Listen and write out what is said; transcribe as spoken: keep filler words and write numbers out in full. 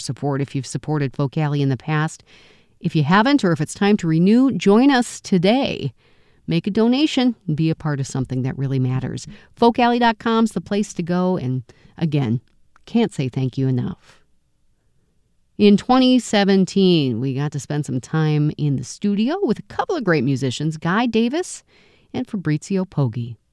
support if you've supported Folk Alley in the past. If you haven't, or if it's time to renew, join us today. Make a donation and be a part of something that really matters. folk alley dot com's the place to go. And again, can't say thank you enough. In twenty seventeen, we got to spend some time in the studio with a couple of great musicians, Guy Davis and Fabrizio Poggi.